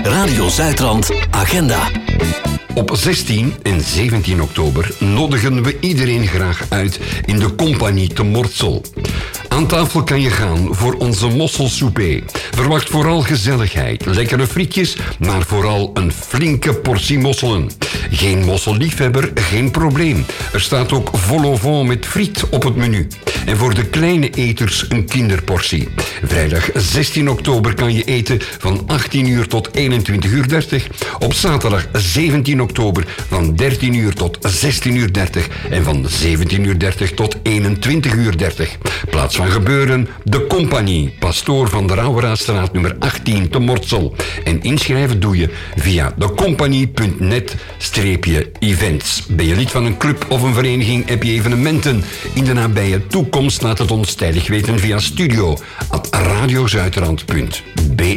Radio Zuidrand Agenda. Op 16 en 17 oktober nodigen we iedereen graag uit in de Compagnie te Mortsel. Aan tafel kan je gaan voor onze mosselsouper. Verwacht vooral gezelligheid, lekkere frietjes, maar vooral een flinke portie mosselen. Geen mosselliefhebber, geen probleem. Er staat ook vol au vent met friet op het menu. En voor de kleine eters een kinderportie. Vrijdag 16 oktober kan je eten van 18 uur tot 21:30. Op zaterdag 17 oktober van 13 uur tot 16:30 en van 17:30 tot 21:30. Plaats van gebeuren, de Compagnie, Pastoor van de Rauweraadstraat nummer 18 te Mortsel. En inschrijven doe je via decompagnie.net-events. Ben je lid van een club of een vereniging, heb je evenementen in de nabije toekomst? Laat het ons tijdig weten via studio@radiozuidrand.be.